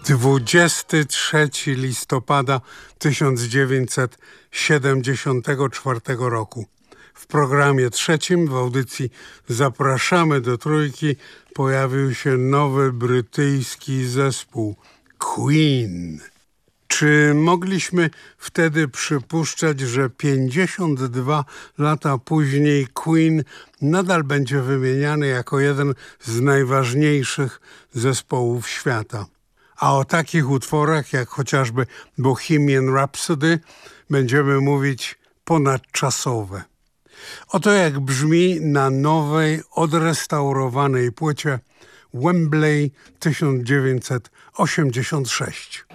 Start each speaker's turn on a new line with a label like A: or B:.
A: 23 listopada 1974 roku. W programie trzecim w audycji Zapraszamy do Trójki pojawił się nowy brytyjski zespół Queen. Czy mogliśmy wtedy przypuszczać, że 52 lata później Queen nadal będzie wymieniany jako jeden z najważniejszych zespołów świata? A o takich utworach jak chociażby Bohemian Rhapsody będziemy mówić ponadczasowe. Oto jak brzmi na nowej, odrestaurowanej płycie Wembley 1986.